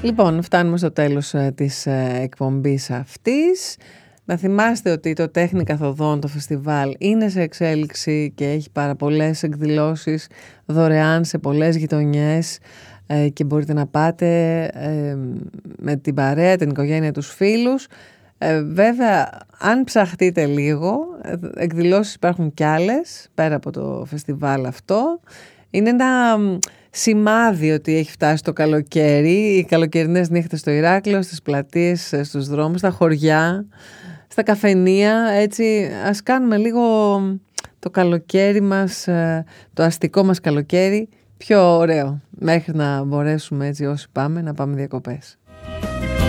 Λοιπόν, φτάνουμε στο τέλος της εκπομπής αυτής. Να θυμάστε ότι το Τέχνη Καθοδόν, το φεστιβάλ, είναι σε εξέλιξη και έχει πάρα πολλές εκδηλώσεις δωρεάν σε πολλές γειτονιές και μπορείτε να πάτε με την παρέα, την οικογένεια, τους φίλους. Βέβαια, αν ψαχτείτε λίγο, εκδηλώσεις υπάρχουν κι άλλες πέρα από το φεστιβάλ αυτό. Είναι ένα σημάδι ότι έχει φτάσει το καλοκαίρι, οι καλοκαιρινές νύχτες στο Ηράκλειο, στις πλατείες, στους δρόμους, στα χωριά, στα καφενεία. Έτσι, ας κάνουμε λίγο το καλοκαίρι μας, το αστικό μας καλοκαίρι πιο ωραίο, μέχρι να μπορέσουμε, έτσι, όσοι πάμε, να πάμε διακοπές.